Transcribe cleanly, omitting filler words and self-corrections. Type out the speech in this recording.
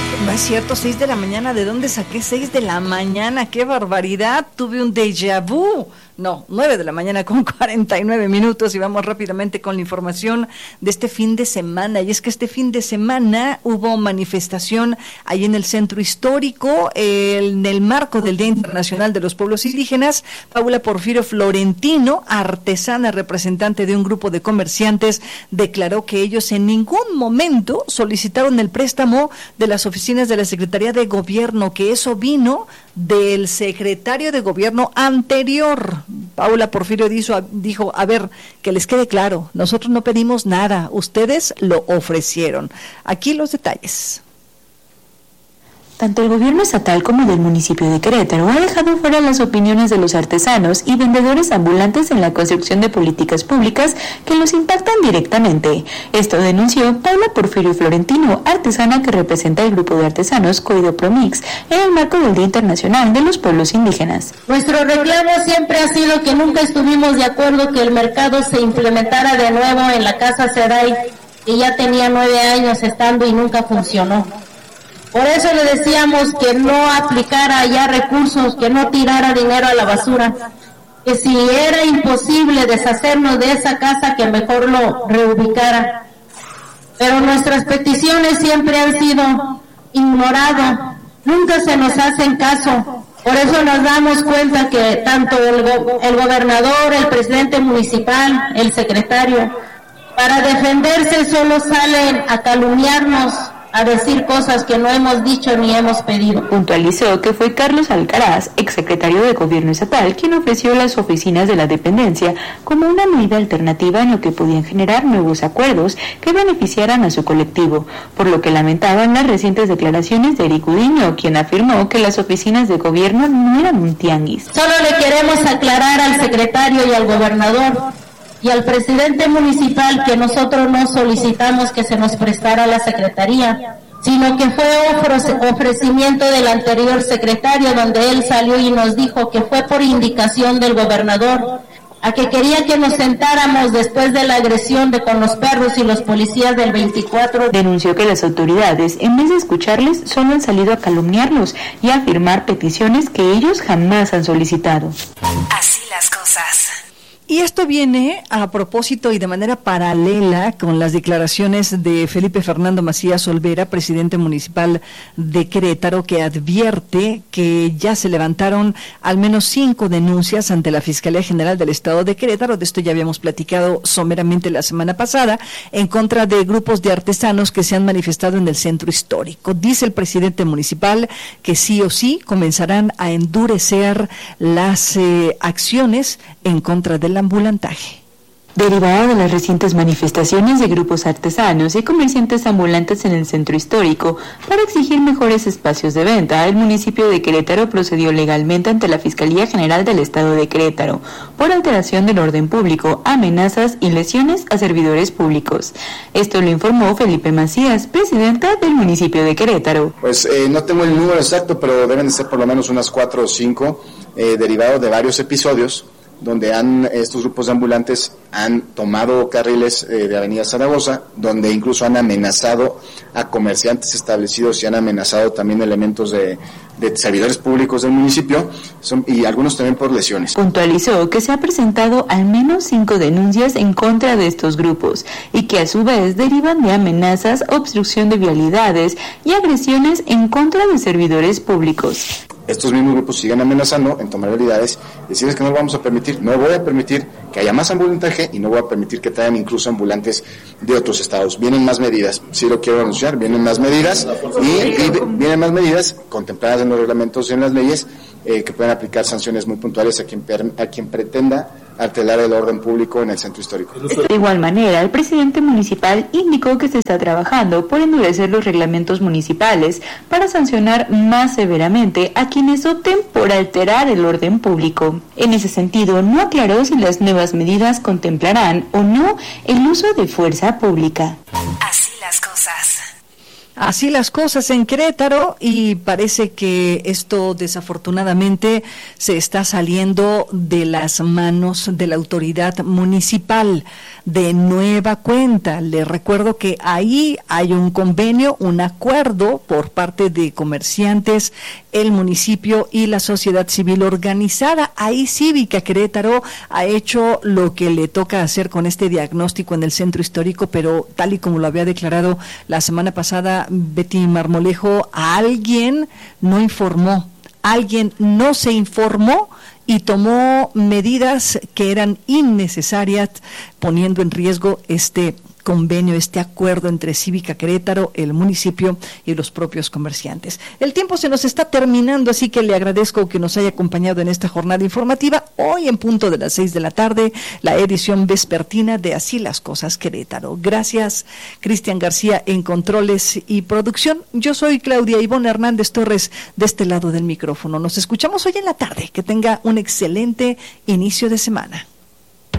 No es cierto, 6 de la mañana, ¿de dónde saqué 6 de la mañana? ¡Qué barbaridad! Tuve un déjà vu. No, 9 de la mañana con 49 minutos y vamos rápidamente con la información de este fin de semana. Y es que este fin de semana hubo manifestación ahí en el Centro Histórico, en el marco del Día Internacional de los Pueblos Indígenas. Paula Porfirio Florentino, artesana representante de un grupo de comerciantes, declaró que ellos en ningún momento solicitaron el préstamo de las oficinas de la Secretaría de Gobierno, que eso vino del secretario de Gobierno anterior. Paula Porfirio dijo, a ver, que les quede claro, nosotros no pedimos nada, ustedes lo ofrecieron. Aquí los detalles. Tanto el gobierno estatal como del municipio de Querétaro ha dejado fuera las opiniones de los artesanos y vendedores ambulantes en la construcción de políticas públicas que los impactan directamente. Esto denunció Paula Porfirio Florentino, artesana que representa el grupo de artesanos Coido Promix en el marco del Día Internacional de los Pueblos Indígenas. Nuestro reclamo siempre ha sido que nunca estuvimos de acuerdo que el mercado se implementara de nuevo en la Casa Seday, que ya tenía 9 años estando y nunca funcionó. Por eso le decíamos que no aplicara ya recursos, que no tirara dinero a la basura, que si era imposible deshacernos de esa casa, que mejor lo reubicara. Pero nuestras peticiones siempre han sido ignoradas, nunca se nos hacen caso. Por eso nos damos cuenta que tanto el gobernador, el presidente municipal, el secretario, para defenderse solo salen a calumniarnos, a decir cosas que no hemos dicho ni hemos pedido. Puntualizó que fue Carlos Alcaraz, exsecretario de Gobierno Estatal, quien ofreció las oficinas de la dependencia como una medida alternativa en lo que podían generar nuevos acuerdos que beneficiaran a su colectivo, por lo que lamentaban las recientes declaraciones de Eric Udiño, quien afirmó que las oficinas de gobierno no eran un tianguis. Solo le queremos aclarar al secretario y al gobernador y al presidente municipal que nosotros no solicitamos que se nos prestara la secretaría, sino que fue ofrecimiento del anterior secretario, donde él salió y nos dijo que fue por indicación del gobernador, a que quería que nos sentáramos después de la agresión con los perros y los policías del 24. Denunció que las autoridades, en vez de escucharles, solo han salido a calumniarlos y a firmar peticiones que ellos jamás han solicitado. Así las cosas. Y esto viene a propósito y de manera paralela con las declaraciones de Felipe Fernando Macías Olvera, presidente municipal de Querétaro, que advierte que ya se levantaron al menos 5 denuncias ante la Fiscalía General del Estado de Querétaro. De esto ya habíamos platicado someramente la semana pasada, en contra de grupos de artesanos que se han manifestado en el centro histórico. Dice el presidente municipal que sí o sí comenzarán a endurecer las acciones en contra del ambulantaje. Derivado de las recientes manifestaciones de grupos artesanos y comerciantes ambulantes en el centro histórico para exigir mejores espacios de venta, el municipio de Querétaro procedió legalmente ante la Fiscalía General del Estado de Querétaro por alteración del orden público, amenazas y lesiones a servidores públicos. Esto lo informó Felipe Macías, presidenta del municipio de Querétaro. Pues no tengo el número exacto, pero deben de ser por lo menos unas 4 o 5 derivados de varios episodios donde estos grupos de ambulantes han tomado carriles de Avenida Zaragoza, donde incluso han amenazado a comerciantes establecidos y han amenazado también elementos de servidores públicos del municipio, y algunos también por lesiones. Puntualizó que se ha presentado al menos 5 denuncias en contra de estos grupos y que a su vez derivan de amenazas, obstrucción de vialidades y agresiones en contra de servidores públicos. Estos mismos grupos siguen amenazando en tomar vialidades, decirles que no lo vamos a permitir, no voy a permitir que haya más ambulantaje y no voy a permitir que traigan incluso ambulantes de otros estados. Vienen más medidas, sí lo quiero anunciar, vienen más medidas y vienen más medidas contempladas en los reglamentos y en las leyes que pueden aplicar sanciones muy puntuales a quien pretenda alterar el orden público en el centro histórico. De igual manera, el presidente municipal indicó que se está trabajando por endurecer los reglamentos municipales para sancionar más severamente a quienes opten por alterar el orden público. En ese sentido, no aclaró si las nuevas medidas contemplarán o no el uso de fuerza pública. Así las cosas. Así las cosas en Querétaro, y parece que esto desafortunadamente se está saliendo de las manos de la autoridad municipal. De nueva cuenta, les recuerdo que ahí hay un convenio, un acuerdo por parte de comerciantes, el municipio y la sociedad civil organizada. Ahí Cívica Querétaro ha hecho lo que le toca hacer con este diagnóstico en el centro histórico, pero tal y como lo había declarado la semana pasada Betty Marmolejo, a alguien no informó, alguien no se informó y tomó medidas que eran innecesarias, poniendo en riesgo este convenio, este acuerdo entre Cívica Querétaro, el municipio y los propios comerciantes. El tiempo se nos está terminando, así que le agradezco que nos haya acompañado en esta jornada informativa. Hoy en punto de las 6 de la tarde, la edición vespertina de Así las Cosas Querétaro. Gracias, Cristian García en controles y producción. Yo soy Claudia Ivonne Hernández Torres, de este lado del micrófono. Nos escuchamos hoy en la tarde. Que tenga un excelente inicio de semana.